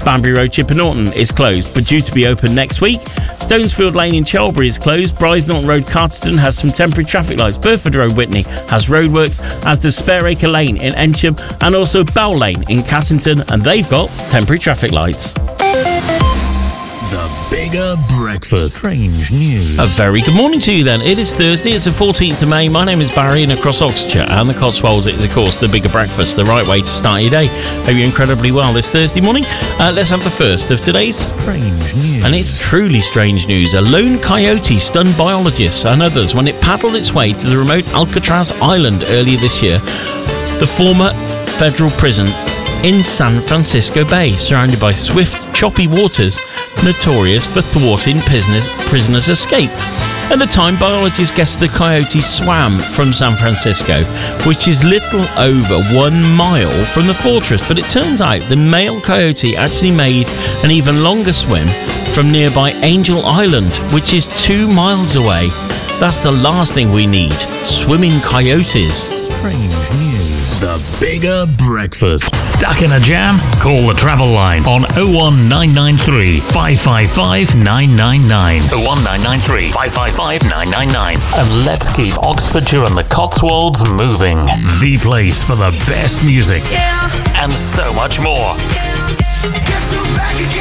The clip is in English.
Banbury Road, Chipper Norton is closed, but due to be open next week. Stonesfield Lane in Chelbury is closed. Bryce Norton Road, Carterton has some temporary traffic lights. Burford Road, Whitney has roadworks, as does Spareacre Lane in Ensham, and also Bell Lane in Cassington, and they've got temporary traffic lights. The Bigger Breakfast. Strange news. A very good morning to you then. It is Thursday, it's the 14th of May. My name is Barry, and across Oxfordshire and the Cotswolds it is, of course, the Bigger Breakfast, the right way to start your day. Hope you're incredibly well this Thursday morning. Let's have the first of today's strange news. And it's truly strange news. A lone coyote stunned biologists and others when it paddled its way to the remote Alcatraz Island earlier this year, the former federal prison in San Francisco Bay, surrounded by swift, choppy waters, notorious for thwarting prisoners' escape. At the time, biologists guessed the coyote swam from San Francisco, which is little over 1 mile from the fortress. But it turns out the male coyote actually made an even longer swim from nearby Angel Island, which is 2 miles away. That's the last thing we need, swimming coyotes. Strange news. The Bigger Breakfast. Stuck in a jam? Call the travel line on 01993 555 999. 01993 555 999. And let's keep Oxfordshire and the Cotswolds moving. The place for the best music. And so much more. Guess we're back again.